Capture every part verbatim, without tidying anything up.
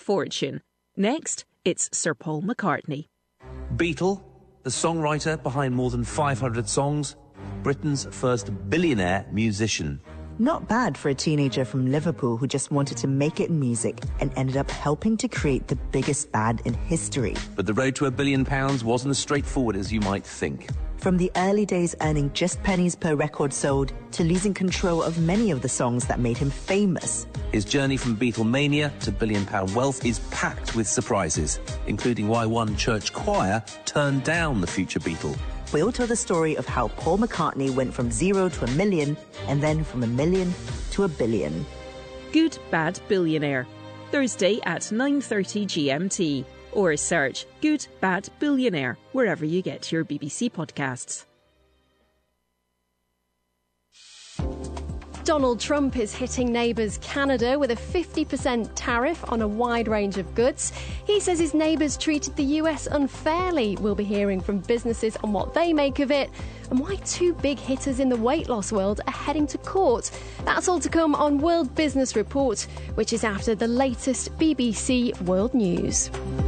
fortune. Next, it's Sir Paul McCartney. Beatle, the songwriter behind more than five hundred songs, Britain's first billionaire musician. Not bad for a teenager from Liverpool who just wanted to make it in music and ended up helping to create the biggest band in history. But the road to a billion pounds wasn't as straightforward as you might think. From the early days earning just pennies per record sold to losing control of many of the songs that made him famous. His journey from Beatlemania to billion-pound wealth is packed with surprises, including why one church choir turned down the future Beatle. We'll tell the story of how Paul McCartney went from zero to a million, and then from a million to a billion. Good Bad Billionaire, Thursday at nine thirty G M T. Or search Good Bad Billionaire wherever you get your B B C podcasts. Donald Trump is hitting neighbours Canada with a fifty percent tariff on a wide range of goods. He says his neighbours treated the U S unfairly. We'll be hearing from businesses on what they make of it and why two big hitters in the weight loss world are heading to court. That's all to come on World Business Report, which is after the latest B B C World News.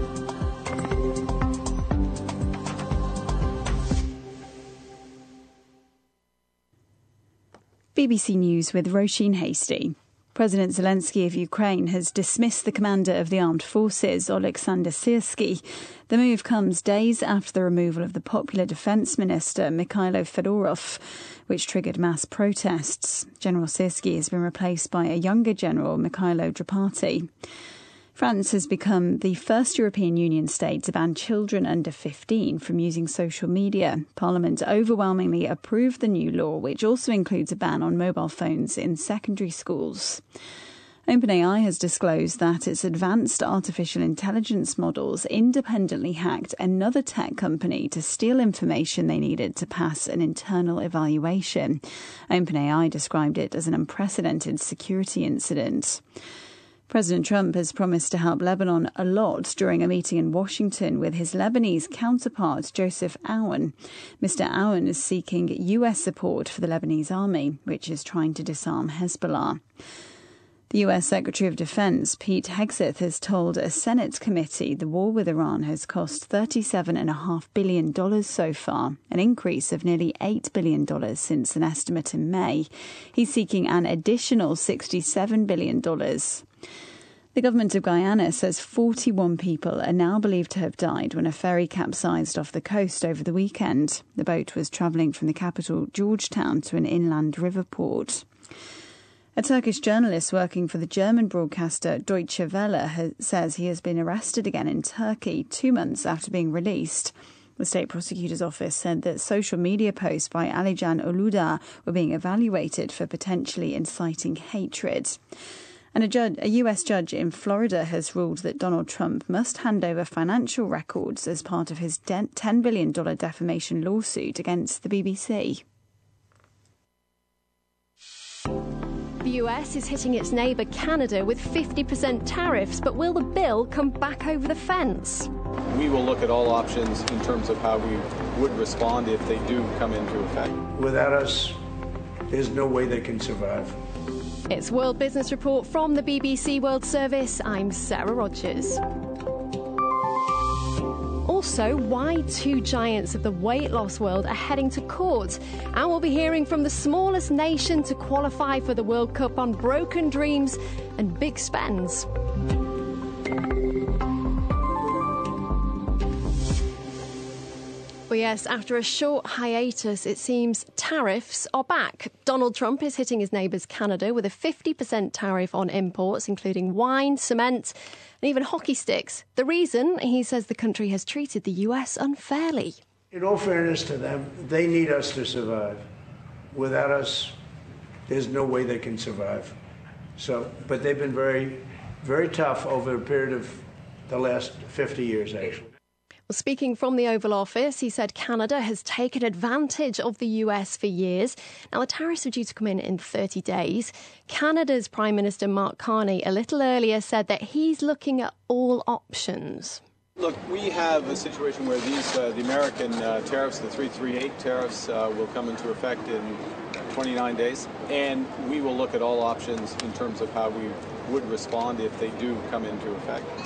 B B C News with Roisin Hasty. President Zelensky of Ukraine has dismissed the commander of the armed forces, Oleksandr Syrsky. The move comes days after the removal of the popular defence minister, Mikhailo Fedorov, which triggered mass protests. General Syrsky has been replaced by a younger general, Mikhailo Drapati. France has become the first European Union state to ban children under fifteen from using social media. Parliament overwhelmingly approved the new law, which also includes a ban on mobile phones in secondary schools. OpenAI has disclosed that its advanced artificial intelligence models independently hacked another tech company to steal information they needed to pass an internal evaluation. OpenAI described it as an unprecedented security incident. President Trump has promised to help Lebanon a lot during a meeting in Washington with his Lebanese counterpart, Joseph Aoun. Mister Aoun is seeking U S support for the Lebanese army, which is trying to disarm Hezbollah. The U S Secretary of Defense, Pete Hegseth, has told a Senate committee the war with Iran has cost thirty-seven point five billion dollars so far, an increase of nearly eight billion dollars since an estimate in May. He's seeking an additional sixty-seven billion dollars. The government of Guyana says forty-one people are now believed to have died when a ferry capsized off the coast over the weekend. The boat was travelling from the capital, Georgetown, to an inland river port. A Turkish journalist working for the German broadcaster Deutsche Welle has, says he has been arrested again in Turkey two months after being released. The state prosecutor's office said that social media posts by Alican Uludağ were being evaluated for potentially inciting hatred. And a, judge, a U S judge in Florida has ruled that Donald Trump must hand over financial records as part of his ten billion dollars defamation lawsuit against the B B C. The U S is hitting its neighbour Canada with fifty percent tariffs, but will the bill come back over the fence? We will look at all options in terms of how we would respond if they do come into effect. Without us, there's no way they can survive. It's World Business Report from the B B C World Service. I'm Sarah Rogers. Also, why two giants of the weight loss world are heading to court. And we'll be hearing from the smallest nation to qualify for the World Cup on broken dreams and big spends. Well, yes, after a short hiatus, it seems tariffs are back. Donald Trump is hitting his neighbours Canada with a fifty percent tariff on imports, including wine, cement and even hockey sticks. The reason, he says, the country has treated the U S unfairly. In all fairness to them, they need us to survive. Without us, there's no way they can survive. So, but they've been very, very tough over a period of the last fifty years, actually. Well, speaking from the Oval Office, he said Canada has taken advantage of the U S for years. Now, the tariffs are due to come in in thirty days. Canada's Prime Minister Mark Carney a little earlier said that he's looking at all options. Look, we have a situation where these, uh, the American uh, tariffs, the three thirty-eight tariffs, uh, will come into effect in twenty-nine days. And we will look at all options in terms of how we would respond if they do come into effect.